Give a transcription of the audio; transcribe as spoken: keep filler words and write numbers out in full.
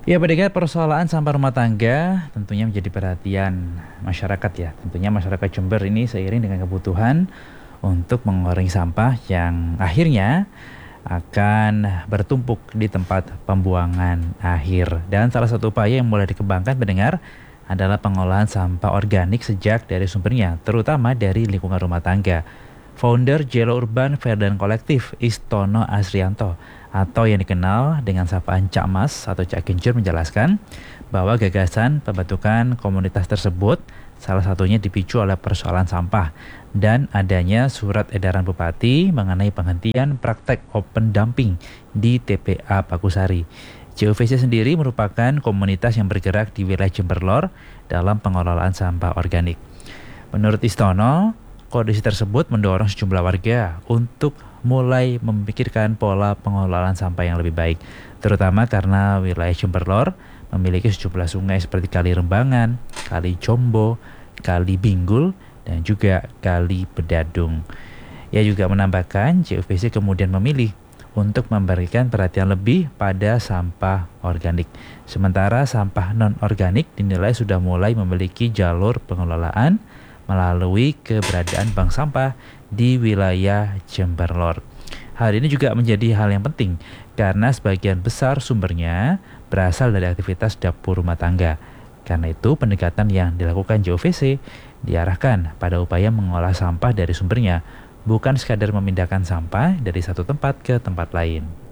Ya, pendengar, persoalan sampah rumah tangga tentunya menjadi perhatian masyarakat ya. Tentunya masyarakat Jember ini seiring dengan kebutuhan untuk mengurangi sampah yang akhirnya akan bertumpuk di tempat pembuangan akhir. Dan salah satu upaya yang mulai dikembangkan pendengar adalah pengolahan sampah organik sejak dari sumbernya, terutama dari lingkungan rumah tangga. Founder Jelo Urban Verdan Kolektif Istono Asrianto atau yang dikenal dengan sapaan Cak Mas atau Cak Genjer menjelaskan bahwa gagasan pembentukan komunitas tersebut salah satunya dipicu oleh persoalan sampah dan adanya surat edaran Bupati mengenai penghentian praktek open dumping di T P A Pakusari. J O V C sendiri merupakan komunitas yang bergerak di wilayah Jember Lor dalam pengelolaan sampah organik. Menurut Istono, kondisi tersebut mendorong sejumlah warga untuk mulai memikirkan pola pengelolaan sampah yang lebih baik, terutama karena wilayah Jember Lor memiliki sejumlah sungai seperti Kali Rembangan, Kali Jombo, Kali Binggul, dan juga Kali Bedadung. Ia juga menambahkan J O V C kemudian memilih untuk memberikan perhatian lebih pada sampah organik. Sementara sampah non-organik dinilai sudah mulai memiliki jalur pengelolaan melalui keberadaan bank sampah di wilayah Jember Lor. Hal ini juga menjadi hal yang penting karena sebagian besar sumbernya berasal dari aktivitas dapur rumah tangga. Karena itu pendekatan yang dilakukan J O V C diarahkan pada upaya mengolah sampah dari sumbernya, bukan sekadar memindahkan sampah dari satu tempat ke tempat lain.